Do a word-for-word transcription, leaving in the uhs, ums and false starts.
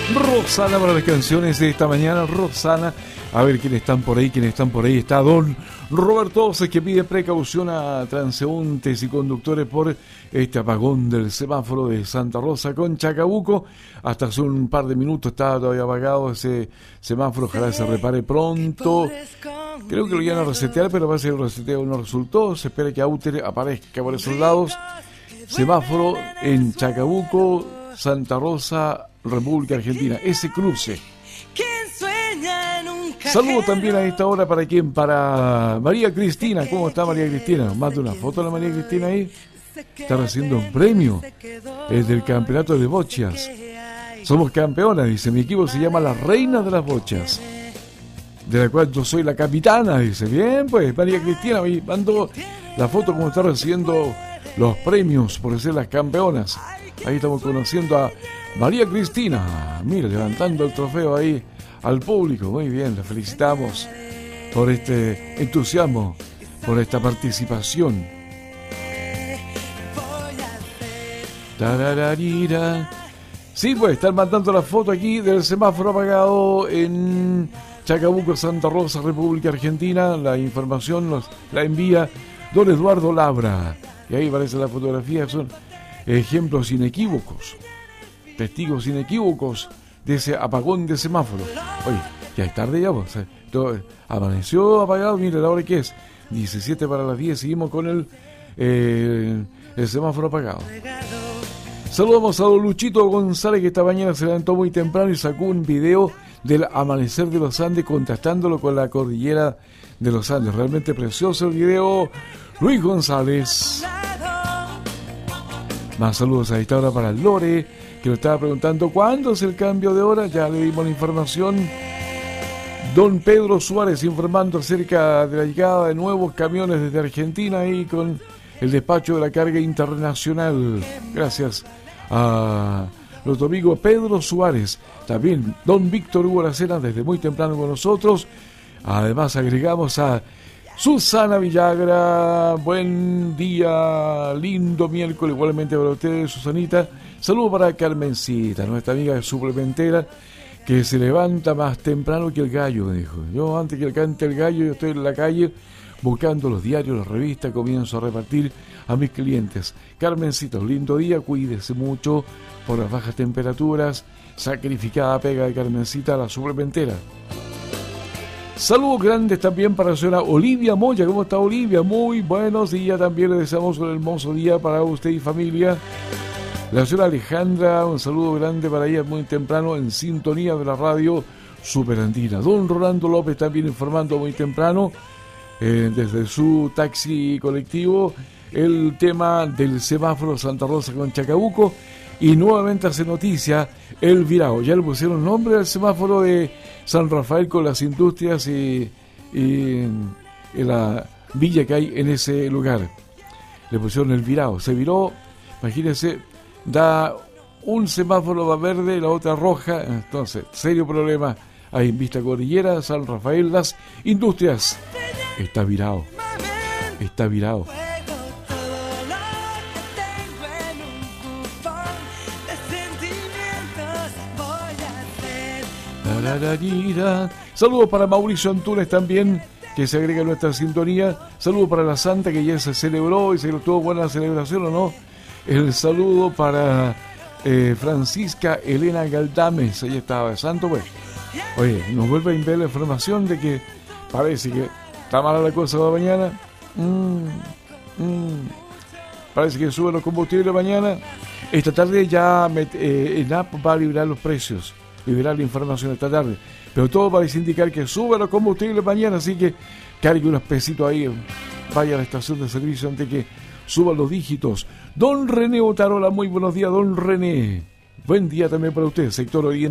Rosana para las canciones de esta mañana. Rosana, a ver quiénes están por ahí, quiénes están por ahí. Está don Roberto Oces, que pide precaución a transeúntes y conductores por este apagón del semáforo de Santa Rosa con Chacabuco. Hasta hace un par de minutos estaba todavía apagado ese semáforo, ojalá se repare pronto. Creo que lo iban a resetear, pero parece que el reseteo no resultó. Se espera que Auter aparezca por esos lados. Semáforo en Chacabuco, Santa Rosa, República Argentina, ese cruce. Saludos también a esta hora para quién, para María Cristina. ¿Cómo está María Cristina? Manda una foto a la María Cristina ahí. Está recibiendo un premio, es del campeonato de bochas. Somos campeonas, dice, mi equipo se llama la Reina de las Bochas, de la cual yo soy la capitana, dice. Bien, pues María Cristina me mandó la foto como está recibiendo los premios por ser las campeonas. Ahí estamos conociendo a María Cristina, mira, levantando el trofeo ahí al público. Muy bien, la felicitamos por este entusiasmo, por esta participación. Tarararira. Sí, pues están mandando la foto aquí del semáforo apagado en Chacabuco, Santa Rosa, República Argentina. La información nos la envía don Eduardo Labra. Y ahí aparece la fotografía, son ejemplos inequívocos, testigos inequívocos de ese apagón de semáforo. Oye, ya es tarde ya, pues. Todo, amaneció apagado, mire la hora que es, diecisiete para las diez, seguimos con el, eh, el semáforo apagado. Saludamos a don Luchito González, que esta mañana se levantó muy temprano y sacó un video del amanecer de los Andes contrastándolo con la cordillera de los Andes. Realmente precioso el video, Luis González. Más saludos a esta hora para Lore, que nos estaba preguntando cuándo es el cambio de hora. Ya le dimos la información. Don Pedro Suárez informando acerca de la llegada de nuevos camiones desde Argentina y con el despacho de la carga internacional. Gracias a nuestro amigo Pedro Suárez. También don Víctor Hugo Aracena desde muy temprano con nosotros. Además agregamos a Susana Villagra, buen día, lindo miércoles igualmente para ustedes, Susanita. Saludos para Carmencita, nuestra amiga suplementera, que se levanta más temprano que el gallo, me dijo. Yo antes que cante el gallo, yo estoy en la calle buscando los diarios, las revistas, comienzo a repartir a mis clientes. Carmencita, un lindo día, cuídese mucho por las bajas temperaturas. Sacrificada pega de Carmencita, la suplementera. Saludos grandes también para la señora Olivia Moya. ¿Cómo está Olivia? Muy buenos días. También le deseamos un hermoso día para usted y familia. La señora Alejandra, un saludo grande para ella muy temprano en sintonía de la radio Superandina. Don Rolando López también informando muy temprano eh, desde su taxi colectivo el tema del semáforo Santa Rosa con Chacabuco. Y nuevamente hace noticia el virado. Ya le pusieron nombre al semáforo de San Rafael con las industrias y, y, y la villa que hay en ese lugar. Le pusieron el virado. Se viró, imagínense, da un semáforo va verde y la otra roja. Entonces, serio problema ahí en Vista Cordillera, San Rafael, las industrias. Está virado. Está virado. Saludos para Mauricio Antunes también, que se agrega a nuestra sintonía. Saludos para la Santa, que ya se celebró y se tuvo buena celebración, ¿o no? El saludo para eh, Francisca Elena Galdames, ella estaba de santo, pues. Oye, nos vuelve a enviar la información de que parece que está mala la cosa de mañana. Mm, mm. Parece que suben los combustibles mañana. Esta tarde ya eh, ENAP va a liberar los precios, liberar la información esta tarde, pero todo parece indicar que suben los combustibles mañana, así que cargue unos pesitos ahí, vaya a la estación de servicio antes que suban los dígitos. Don René Otarola, muy buenos días, don René. Buen día también para usted, sector oriente.